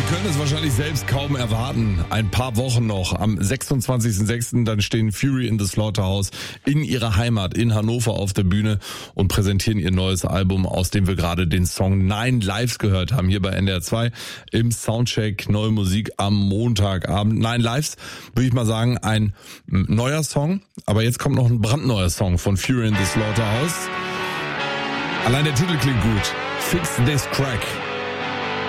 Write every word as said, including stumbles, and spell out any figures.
können es wahrscheinlich selbst kaum erwarten. Ein paar Wochen noch. Am sechsundzwanzigsten sechsten dann stehen Fury in the Slaughterhouse in ihrer Heimat in Hannover auf der Bühne und präsentieren ihr neues Album, aus dem wir gerade den Song Nine Lives gehört haben, hier bei N D R zwei im Soundcheck. Neue Musik am Montagabend. Nine Lives, würde ich mal sagen, ein neuer Song. Aber jetzt kommt noch ein brandneuer Song von Fury in the Slaughterhouse. Allein der Titel klingt gut. Fix This Crack.